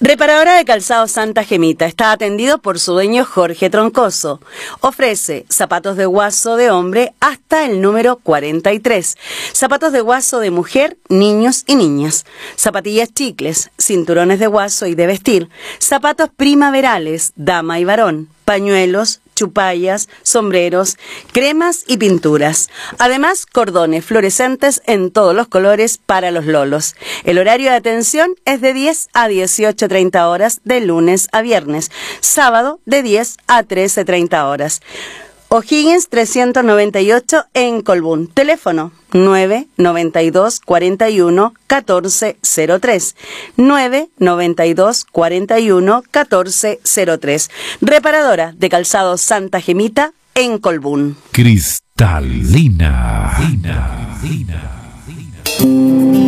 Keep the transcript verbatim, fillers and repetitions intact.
Reparadora de calzado Santa Gemita. Está atendido por su dueño Jorge Troncoso. Ofrece zapatos de guaso de hombre hasta el número cuarenta y tres. Zapatos de guaso de mujer, niños y niñas. Zapatillas chicles, cinturones de guaso y de vestir. Zapatos primaverales, dama y varón. Pañuelos, chupallas, sombreros, cremas y pinturas. Además, cordones fluorescentes en todos los colores para los lolos. El horario de atención es de diez a dieciocho treinta horas de lunes a viernes. Sábado de diez a trece treinta horas. O'Higgins trescientos noventa y ocho en Colbún. Teléfono nueve noventa y dos cuarenta y uno catorce cero tres. nueve noventa y dos cuarenta y uno catorce cero tres. Reparadora de calzado Santa Gemita en Colbún. Cristalina.